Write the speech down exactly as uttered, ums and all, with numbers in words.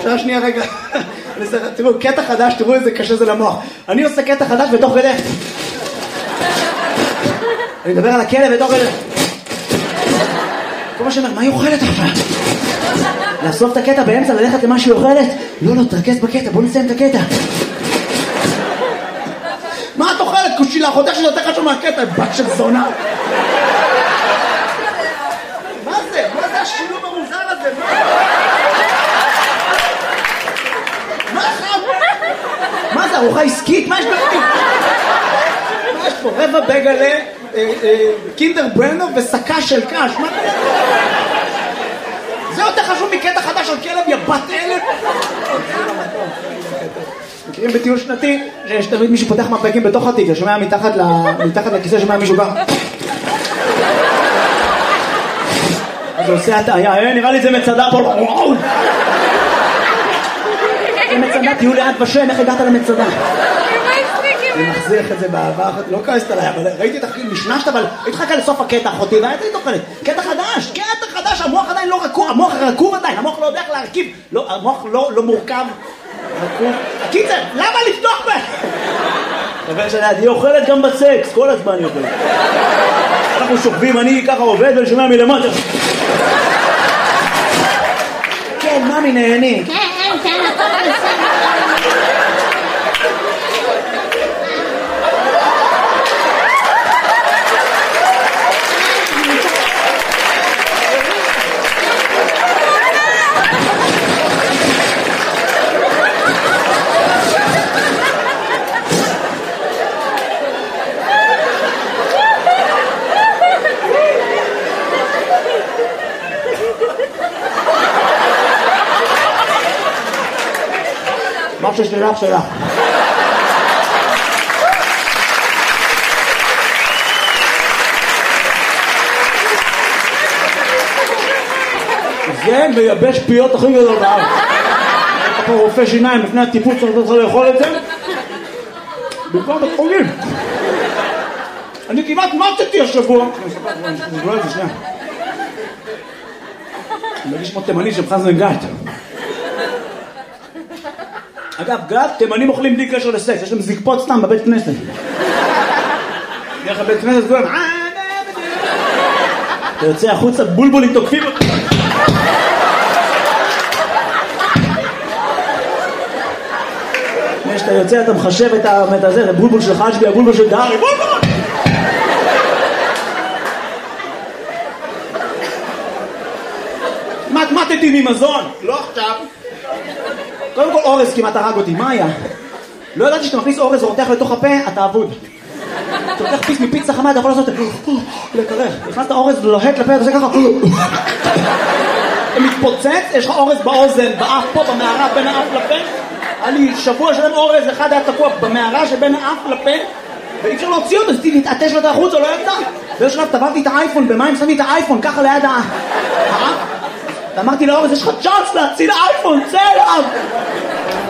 אפשר שנייה רגע. תראו, קטע חדש, תראו איזה קשה זה למוח. אני עושה קטע חדש בתוך כדי. אני מדבר על הכלב בתוך כדי. כל מה שאומר, מה היא אוכלת עכשיו? לאסוף את הקטע באמצע, ללכת למה שהיא אוכלת? לא, לא, תרכז בקטע, בוא נסיים את הקטע. מה את אוכלת? קושילה, חותך שזה יותר חשוב מהקטע, בת של זונה. מה זה? מה זה השילוב המוזר הזה? מה חם? מה זה, ארוחה עסקית? מה יש בפנים? מה יש פה? רבע בגלה, קינדר ברנר וסקה של קש. מה זה? זה יותר חשוב מקטע חדש על כלב, יא בת אלף. מכירים בטיול שנתי, שיש תמיד מישהו פותח מפקים בתוך התיק, שומע מתחת לכיסא, שומע מישהו גם. אז הוא עושה הטעיה, נראה לי זה מצדה פה. זה מצדה, תהיו ליד ושם, איך הגעת למצדה? אני מחזיך את זה באהבה אחת, לא כעסת עליי, אבל ראיתי את החיים, משנשת, אבל התחכה לסוף הקטע אחותי, והייתי תוכלת, קטע חדש, קטע חדש, המוח עדיין לא רקוב, המוח רקוב עדיין, המוח לא יודע איך להרכיב, המוח לא מורכב, רקוב. קיצר, למה לפתוח בה? חבר שלי, היא אוכלת גם בסקס, כל הזמן היא אוכלת. אנחנו שוכבים, אני ככה עובד ושומע מלמטה. כן, ממי נהני. כן, כן, הכל בסדר. מה ששלך שלך. זה מייבש פיות הכי גדול בארץ. יש פה רופא שיניים לפני הטיפול צריך לאכול את זה. במקום בית חולים. אני כמעט מתתי השבוע. אני אספר את זה שנייה. אני מרגיש כמו תימני שבחז נגעת. אגב, גת, תימנים אוכלים בלי קשר לסקס, יש להם זקפות סתם בבית כנסת. דרך הבית כנסת כולם, אתה יוצא החוצה, בולבולים תוקפים אותך. כשאתה יוצא, אתה מחשב את הזה, זה בולבול של חג'בי, הבולבול של דארי, בולבול! מתמטתי ממזון, לא עכשיו. קודם כל אורז כמעט הרג אותי, מה היה? לא ידעתי שאתה מכניס אורז ורותח לתוך הפה, אתה אבוד. אתה לוקח פיס מפיצה חמה, אתה יכול לעשות את זה, לקרח. נכנסת אורז ולוהט לפה, אתה עושה ככה. אתה מתפוצץ, יש לך אורז באוזן, באף פה, במערה, בין האף לפה. היה לי שבוע שלם אורז, אחד היה תקוע במערה שבין האף לפה, ואי אפשר להוציא אותו, אז תתעטש לו את החוץ, או לא יצא. באיזשהו שלב טבעתי את האייפון, במים שמתי את האייפון, ככה ליד האף. ואמרתי לאורז, יש לך צ'אנס להציל האייפון, צא אליו!